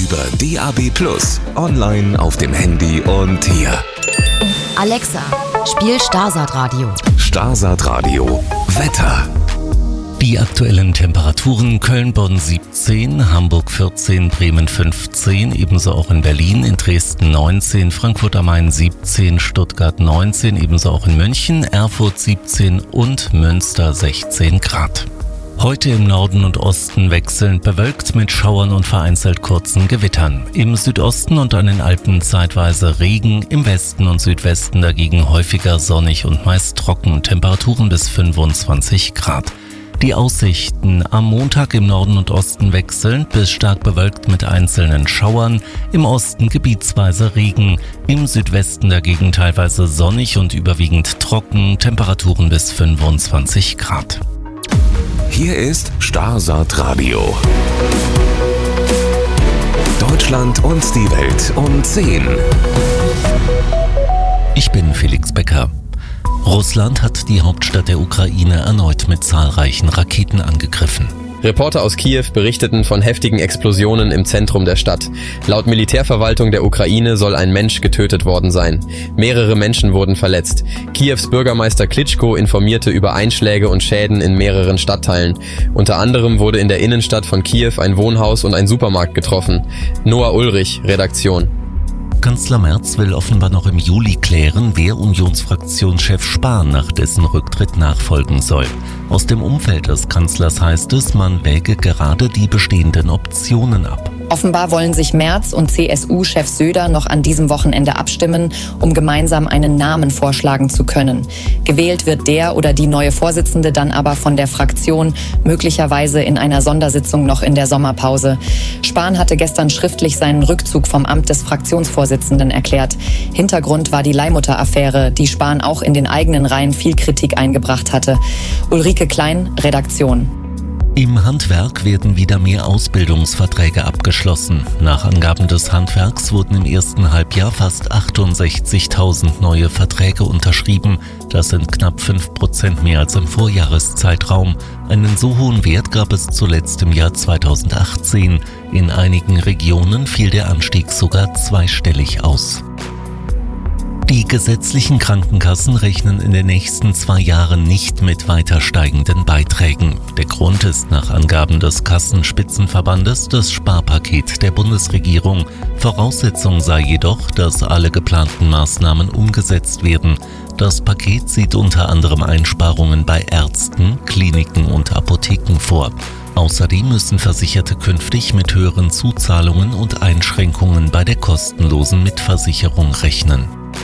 über DAB+, online auf dem Handy und hier. Alexa, spiel Starsat Radio. Starsat Radio Wetter. Die aktuellen Temperaturen: Köln, Bonn 17, Hamburg 14, Bremen 15, ebenso auch in Berlin, in Dresden 19, Frankfurt am Main 17, Stuttgart 19, ebenso auch in München, Erfurt 17 und Münster 16 Grad. Heute im Norden und Osten wechselnd bewölkt mit Schauern und vereinzelt kurzen Gewittern. Im Südosten und an den Alpen zeitweise Regen, im Westen und Südwesten dagegen häufiger sonnig und meist trocken, Temperaturen bis 25 Grad. Die Aussichten: am Montag im Norden und Osten wechselnd bis stark bewölkt mit einzelnen Schauern, im Osten gebietsweise Regen, im Südwesten dagegen teilweise sonnig und überwiegend trocken, Temperaturen bis 25 Grad. Hier ist Starsat Radio. Deutschland und die Welt um 10. Ich bin Felix Becker. Russland hat die Hauptstadt der Ukraine erneut mit zahlreichen Raketen angegriffen. Reporter aus Kiew berichteten von heftigen Explosionen im Zentrum der Stadt. Laut Militärverwaltung der Ukraine soll ein Mensch getötet worden sein. Mehrere Menschen wurden verletzt. Kiews Bürgermeister Klitschko informierte über Einschläge und Schäden in mehreren Stadtteilen. Unter anderem wurde in der Innenstadt von Kiew ein Wohnhaus und ein Supermarkt getroffen. Noah Ulrich, Redaktion. Kanzler Merz will offenbar noch im Juli klären, wer Unionsfraktionschef Spahn nach dessen Rücktritt nachfolgen soll. Aus dem Umfeld des Kanzlers heißt es, man wäge gerade die bestehenden Optionen ab. Offenbar wollen sich Merz und CSU-Chef Söder noch an diesem Wochenende abstimmen, um gemeinsam einen Namen vorschlagen zu können. Gewählt wird der oder die neue Vorsitzende dann aber von der Fraktion, möglicherweise in einer Sondersitzung noch in der Sommerpause. Spahn hatte gestern schriftlich seinen Rückzug vom Amt des Fraktionsvorsitzenden erklärt. Hintergrund war die Leihmutter-Affäre, die Spahn auch in den eigenen Reihen viel Kritik eingebracht hatte. Ulrike Klein, Redaktion. Im Handwerk werden wieder mehr Ausbildungsverträge abgeschlossen. Nach Angaben des Handwerks wurden im ersten Halbjahr fast 68.000 neue Verträge unterschrieben. Das sind knapp 5% mehr als im Vorjahreszeitraum. Einen so hohen Wert gab es zuletzt im Jahr 2018. In einigen Regionen fiel der Anstieg sogar zweistellig aus. Die gesetzlichen Krankenkassen rechnen in den nächsten 2 Jahren nicht mit weiter steigenden Beiträgen. Der Grund ist nach Angaben des Kassenspitzenverbandes das Sparpaket der Bundesregierung. Voraussetzung sei jedoch, dass alle geplanten Maßnahmen umgesetzt werden. Das Paket sieht unter anderem Einsparungen bei Ärzten, Kliniken und Apotheken vor. Außerdem müssen Versicherte künftig mit höheren Zuzahlungen und Einschränkungen bei der kostenlosen Mitversicherung rechnen.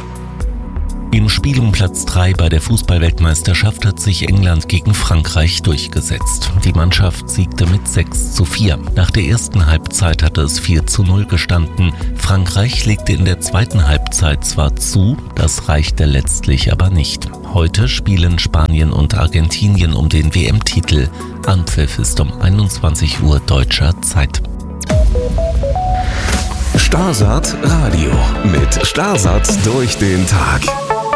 Im Spiel um Platz 3 bei der Fußball-Weltmeisterschaft hat sich England gegen Frankreich durchgesetzt. Die Mannschaft siegte mit 6:4. Nach der ersten Halbzeit hatte es 4:0 gestanden. Frankreich legte in der zweiten Halbzeit zwar zu, das reichte letztlich aber nicht. Heute spielen Spanien und Argentinien um den WM-Titel. Anpfiff ist um 21 Uhr deutscher Zeit. Starsat Radio mit Starsat durch den Tag.